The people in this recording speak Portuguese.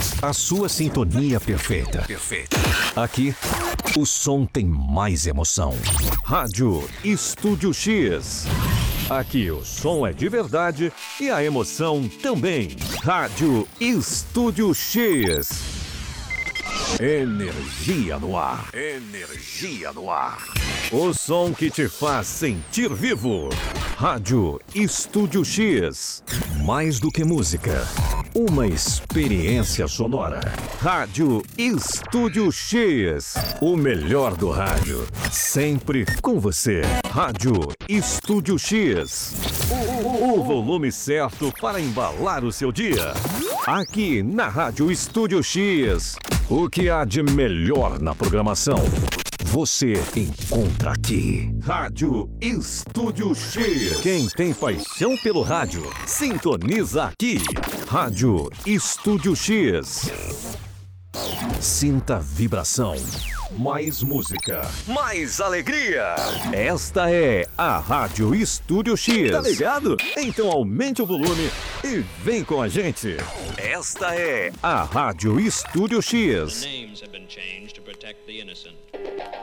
A sua sintonia perfeita. Aqui, o som tem mais emoção. Rádio Estúdio X. Aqui o som é de verdade e a emoção também. Rádio Estúdio X. Energia no ar. Energia no ar. O som que te faz sentir vivo. Rádio Estúdio X. Mais do que música. Uma experiência sonora. Rádio Estúdio X. O melhor do rádio. Sempre com você. Rádio Estúdio X. O volume certo para embalar o seu dia. Aqui na Rádio Estúdio X. O que há de melhor na programação? Você encontra aqui. Rádio Estúdio X. Quem tem paixão pelo rádio, sintoniza aqui. Rádio Estúdio X. Sinta a vibração. Mais música. Mais alegria. Esta é a Rádio Estúdio X. Tá ligado? Então aumente o volume e vem com a gente. Esta é a Rádio Estúdio X. The names have been changed to protect the innocent.